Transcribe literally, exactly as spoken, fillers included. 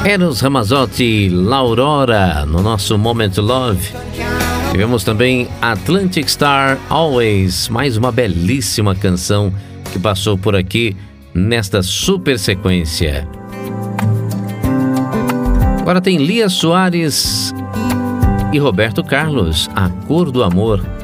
Eros Ramazzotti, L'Aurora, no nosso Moment Love. Tivemos também Atlantic Star, Always, mais uma belíssima canção que passou por aqui nesta super sequência. Agora tem Lia Soares e Roberto Carlos, A Cor do Amor.